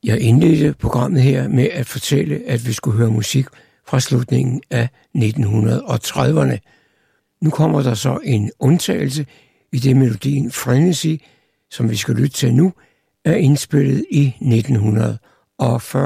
Jeg indledte programmet her med at fortælle, at vi skulle høre musik fra slutningen af 1930'erne. Nu kommer der så en undtagelse, i det melodien Frenzy, som vi skal lytte til nu, er indspillet i 1940.